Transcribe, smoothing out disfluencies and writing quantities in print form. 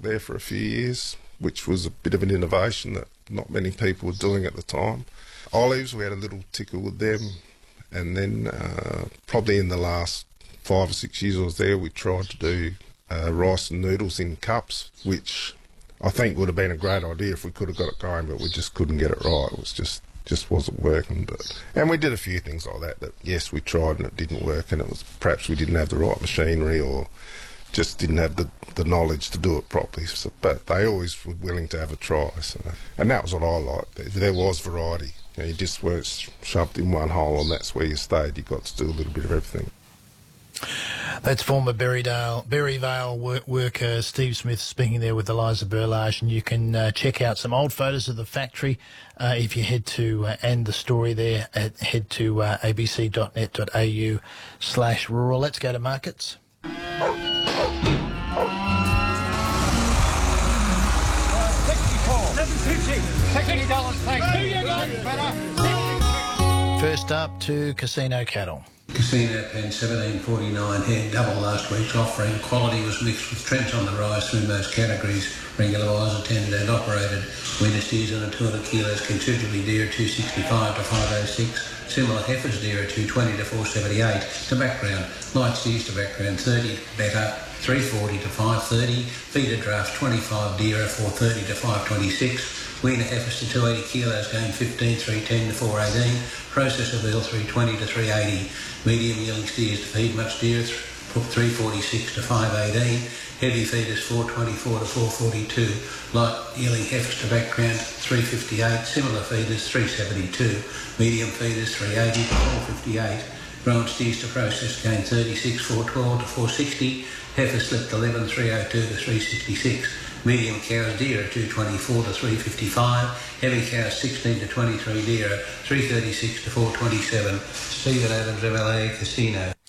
there for a few years, which was a bit of an innovation that not many people were doing at the time. Olives, we had a little tickle with them, and then probably in the last 5 or 6 years I was there, we tried to do rice and noodles in cups, which I think would have been a great idea if we could have got it going, but we just couldn't get it right. It was just wasn't working. And we did a few things like that yes, we tried and it didn't work, and it was perhaps we didn't have the right machinery or just didn't have the knowledge to do it properly. But they always were willing to have a try, and that was what I liked. There was variety. You just weren't shoved in one hole and that's where you stayed. You got to do a little bit of everything. That's former Berryvale worker Steve Smith speaking there with Eliza Berlage, and you can check out some old photos of the factory if you head to, and the story there, head to abc.net.au/rural. Let's go to markets. First up to Casino Cattle. Casino pen 1749 head, double last week's offering. Quality was mixed with trends on the rise through most categories. Regular wise attended and operated. Winter steers on a 200 kilos considerably dear, 265 to 506. Similar heifers dearer, 220 to 478. To background, light steers to background 30 better, 340 to 530. Feeder draft 25 dearer, 430 to 526. Weaner heifers to 280 kilos going 15, 310 to 418. Processor veal 320 to 380. Medium yielding steers to feed much dearer, 346 to 518. Heavy feeders 424 to 442. Light yielding heifers to background 358. Similar feeders 372. Medium feeders 380 to 458. Grown steers to process gain 36, 412 to 460. Heifers slipped 11, 302 to 366. Medium cows dearer 224 to 355. Heavy cows 16 to 23 dearer, 336 to 427. Stephen Adams, MLA Casino.